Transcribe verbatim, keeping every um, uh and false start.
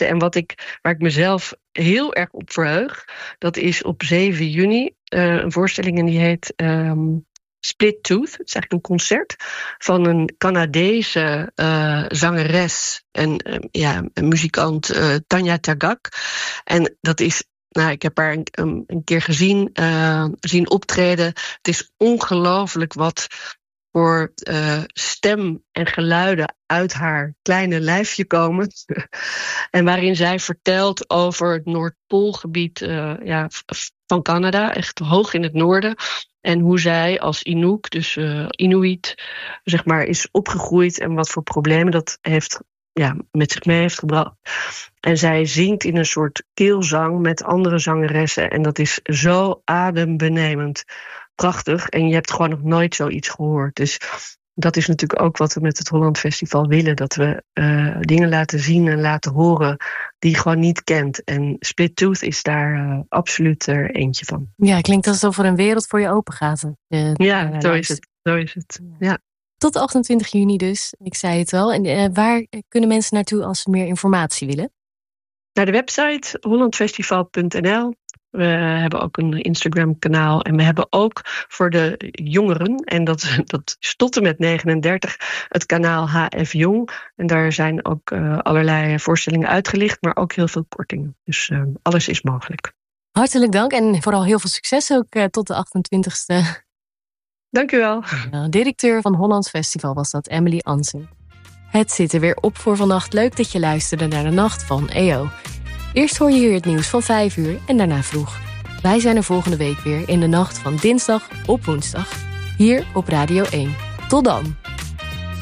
artiesten. En wat ik, waar ik mezelf heel erg op verheug, dat is op zeven juni uh, een voorstelling en die heet um, Split Tooth. Het is eigenlijk een concert van een Canadese uh, zangeres en uh, ja, een muzikant, uh, Tanya Tagaq. En dat is, nou, ik heb haar een, een, een keer gezien, uh, zien optreden. Het is ongelooflijk wat voor uh, stem en geluiden uit haar kleine lijfje komen. En waarin zij vertelt over het Noordpoolgebied uh, ja, van Canada, echt hoog in het noorden. En hoe zij als Inuk, dus uh, Inuit, zeg maar, is opgegroeid en wat voor problemen dat heeft, ja, met zich mee heeft gebracht. En zij zingt in een soort keelzang met andere zangeressen. En dat is zo adembenemend prachtig. En je hebt gewoon nog nooit zoiets gehoord. Dus dat is natuurlijk ook wat we met het Holland Festival willen. Dat we uh, dingen laten zien en laten horen die je gewoon niet kent. En Split Tooth is daar uh, absoluut er eentje van. Ja, klinkt alsof er een wereld voor je open gaat. Uh, ja, zo is het. Zo is het. Ja. Tot achtentwintig juni dus, ik zei het al. En uh, waar kunnen mensen naartoe als ze meer informatie willen? Naar de website hollandfestival punt n l. We hebben ook een Instagram-kanaal. En we hebben ook voor de jongeren, en dat, dat is tot en met negenendertig, het kanaal H F Jong. En daar zijn ook uh, allerlei voorstellingen uitgelicht, maar ook heel veel kortingen. Dus uh, alles is mogelijk. Hartelijk dank en vooral heel veel succes ook uh, tot de achtentwintigste. Dank u wel. Ja, directeur van Hollands Festival was dat, Emily Ansing. Het zit er weer op voor vannacht. Leuk dat je luisterde naar de Nacht van E O. Eerst hoor je hier het nieuws van vijf uur en daarna vroeg. Wij zijn er volgende week weer in de nacht van dinsdag op woensdag. Hier op Radio één. Tot dan.